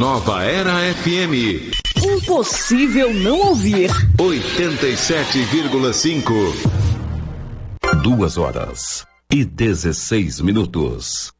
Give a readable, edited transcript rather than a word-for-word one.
Nova Era FM. Impossível não ouvir. 87,5. 2 horas e 16 minutos.